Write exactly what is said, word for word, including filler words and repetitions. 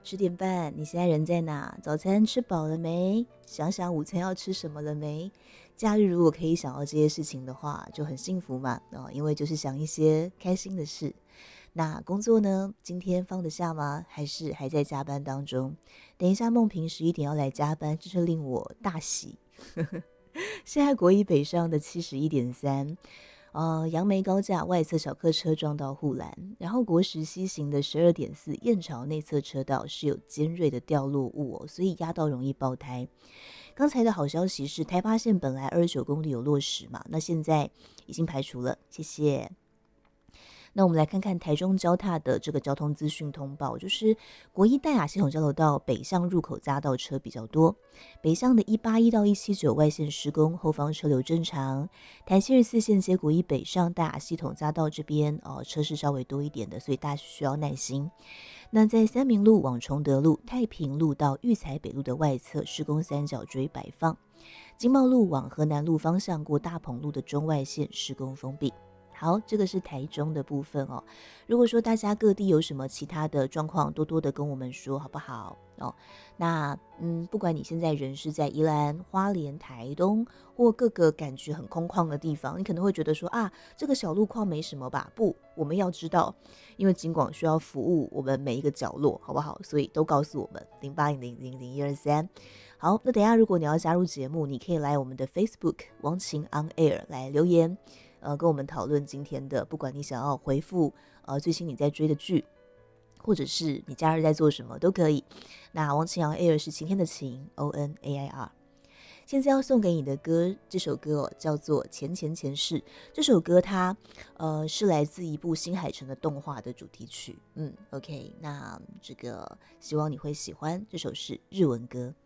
十点半，你现在人在哪？早餐吃饱了没？想想午餐要吃什么了没？假日如果可以想到这些事情的话，就很幸福嘛。哦，因为就是想一些开心的事。那工作呢？今天放得下吗？还是还在加班当中？等一下，梦萍十一点要来加班，这是令我大喜。现在国一北上的七十一点三。呃，杨梅高架外侧小客车撞到护栏，然后国十西行的十二点四燕巢内侧车道是有尖锐的掉落物哦，所以压到容易爆胎。刚才的好消息是台八线本来二十九公里有落实嘛，那现在已经排除了，谢谢。那我们来看看台中交大的这个交通资讯通报，就是国一淡雅系统交流道北向入口匝道车比较多，北向的一八一到一七九外线施工，后方车流正常。台七十四线接国一北上淡雅系统匝道这边哦，车是稍微多一点的，所以大家需要耐心。那在三民路往崇德路、太平路到育才北路的外侧施工三角锥摆放，经贸路往河南路方向过大鹏路的中外线施工封闭。好，这个是台中的部分哦。如果说大家各地有什么其他的状况，多多的跟我们说好不好哦？那嗯，不管你现在人是在宜兰、花莲、台东或各个感觉很空旷的地方，你可能会觉得说啊，这个小路况没什么吧？不，我们要知道，因为警广需要服务我们每一个角落，好不好？所以都告诉我们零八零零零零一二三。好，那等一下如果你要加入节目，你可以来我们的 Facebook 王晴 On Air 来留言。呃，跟我们讨论今天的，不管你想要回复呃最新你在追的剧，或者是你假日在做什么都可以。那王晴阳 Air 是晴天的晴 O N A I R。现在要送给你的歌，这首歌哦叫做《前前前世》。这首歌它呃是来自一部新海诚的动画的主题曲。嗯 ，OK， 那这个希望你会喜欢，这首是日文歌。